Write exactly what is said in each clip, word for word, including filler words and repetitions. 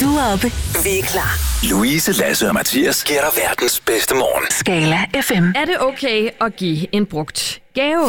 Du er oppe. Vi er klar. Louise, Lasse og Mathias giver dig verdens bedste morgen. Skala F M. Er det okay at give en brugt gave?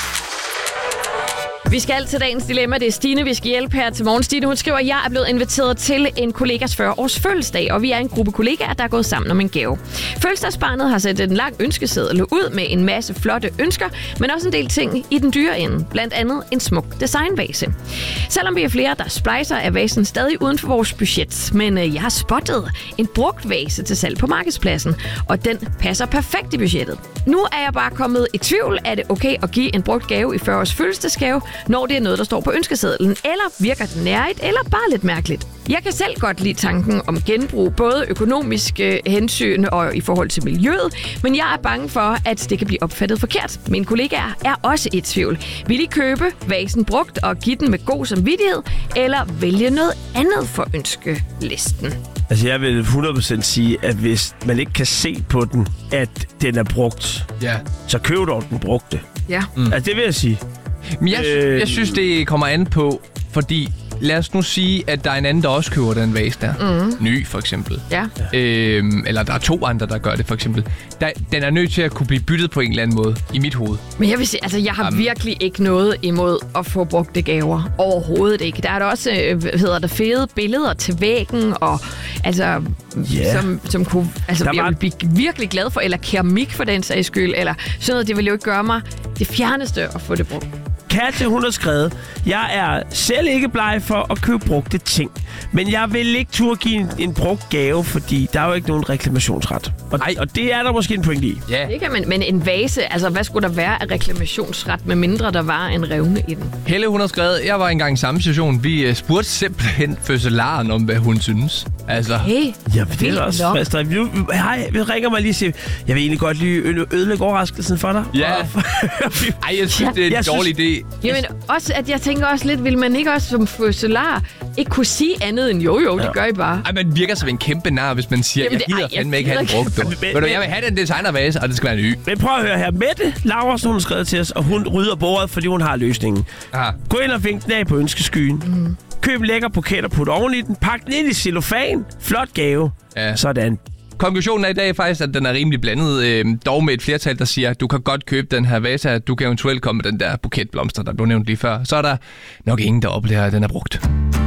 Vi skal til dagens dilemma. Det er Stine, vi skal hjælpe her til morgen. Stine, hun skriver, at jeg er blevet inviteret til en kollegas fyrre års fødselsdag, og vi er en gruppe kollegaer, der er gået sammen om en gave. Fødselsdagsbarnet har sat en lang ønskeseddel ud med en masse flotte ønsker, men også en del ting i den dyre ende. Blandt andet en smuk designvase. Selvom vi er flere, der splejser, er vasen stadig uden for vores budget. Men jeg har spottet en brugt vase til salg på markedspladsen, og den passer perfekt i budgettet. Nu er jeg bare kommet i tvivl. Er det okay at give en brugt gave i fyrre års fødselsdagsgave, når det er noget, der står på ønskesedlen, eller virker det nærigt, eller bare lidt mærkeligt? Jeg kan selv godt lide tanken om genbrug, både økonomiske hensyn og i forhold til miljøet, men jeg er bange for, at det kan blive opfattet forkert. Mine kollegaer er også i tvivl. Vil I købe vasen brugt og give den med god samvittighed, eller vælge noget andet for ønskelisten? Altså, jeg vil hundrede procent sige, at hvis man ikke kan se på den, at den er brugt, ja. så køb dog den brugte. Ja. Mm. Altså, det vil jeg sige. Men jeg, øh... jeg synes, det kommer an på, fordi lad os nu sige, at der er en anden, der også køber den vase der. Mm. Ny, for eksempel. Ja. Øhm, eller der er to andre, der gør det, for eksempel. Der, den er nødt til at kunne blive byttet på en eller anden måde, i mit hoved. Men jeg vil sige, altså jeg har um. virkelig ikke noget imod at få brugte gaver. Overhovedet ikke. Der er der også, hvad hedder der, fede billeder til væggen, og altså, yeah. som, som kunne, altså jeg var... vil blive virkelig glad for, eller keramik for den sags skyld, eller sådan noget, det vil jo ikke gøre mig det fjerneste at få det brugt. Katja, hun har skrevet, jeg er selv ikke bleg for at købe brugte ting, men jeg vil ikke turde give en, en brugt gave, fordi der er jo ikke nogen reklamationsret. Og, og det er der måske en pointe i. Ja. Det kan man, men en vase, altså hvad skulle der være af reklamationsret, med mindre der var en revne i den? Helle, hun har skrevet, jeg var engang i samme situation. Vi uh, spurgte simpelthen fødselaren om, hvad hun synes. Altså. Hey, ja, det er også frisk. Hej, vi ringer mig lige og siger, jeg vil egentlig godt lige ødelægge overraskelsen for dig. Ja. Ej, jeg synes, det er en jeg dårlig synes... idé. Jamen, også, at jeg tænker også lidt, vil man ikke også som fødselar ikke kunne sige andet end jo, jo, det ja. gør I bare. Ej, man virker som en kæmpe nar, hvis man siger, Jamen, jeg gider fandme ikke have den brugt. Ved du, jeg vil have den designervase, og det skal være ny. Men prøv at høre her. Mette Laursen, hun har skrevet til os, og hun rydder bordet, fordi hun har løsningen. Aha. Gå ind og vink den af på ønskeskyen. Mm. Køb en lækker buket og put oven i den. Pak den ind i cellofan. Flot gave. Ja. Sådan. Konklusionen er i dag faktisk, at den er rimelig blandet, øh, dog med et flertal, der siger, at du kan godt købe den her vase, du kan eventuelt komme med den der buket blomster, der blev nævnt lige før. Så er der nok ingen, der oplever, at den er brugt.